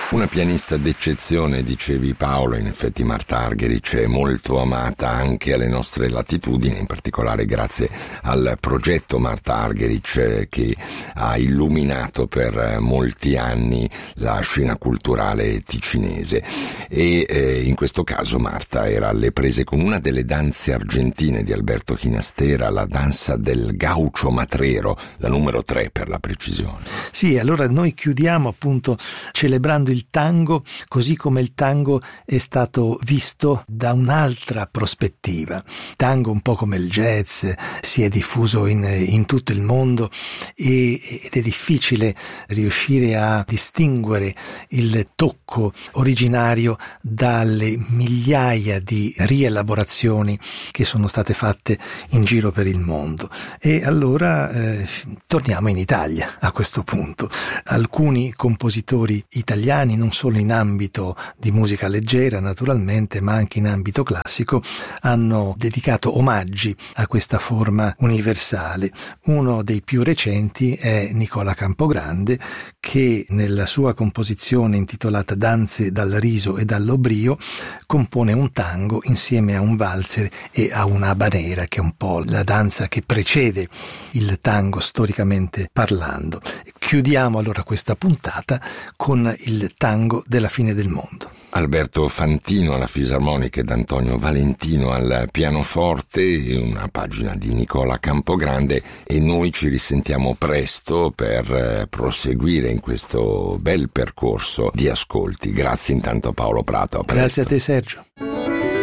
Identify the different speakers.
Speaker 1: Una pianista d'eccezione, dicevi Paolo, in effetti Marta Argerich è molto amata anche alle nostre latitudini, in particolare grazie al progetto Marta Argerich che ha illuminato per molti anni la scena culturale ticinese e in questo caso Marta era alle prese con una delle danze argentine di Alberto Ginastera, la danza del gaucho matrero, la numero 3 per la precisione.
Speaker 2: Sì, allora noi chiudiamo appunto celebrando il tango così come il tango è stato visto da un'altra prospettiva. Tango, un po' come il jazz, si è diffuso in tutto il mondo ed è difficile riuscire a distinguere il tocco originario dalle migliaia di rielaborazioni che sono state fatte in giro per il mondo. E allora torniamo in Italia a questo punto. Alcuni compositori italiani, non solo in ambito di musica leggera naturalmente, ma anche in ambito classico, hanno dedicato omaggi a questa forma universale. Uno dei più recenti è Nicola Campogrande, che nella sua composizione intitolata Danze dal riso e dall'oblio compone un tango insieme a un valzer e a una habanera, che è un po' la danza che precede il tango storicamente parlando. Chiudiamo allora questa puntata con il tango della fine del mondo.
Speaker 1: Alberto Fantino alla fisarmonica ed Antonio Valentino al pianoforte, una pagina di Nicola Campogrande, e noi ci risentiamo presto per proseguire in questo bel percorso di ascolti. Grazie intanto a Paolo Prato. A presto.
Speaker 2: Grazie a te Sergio.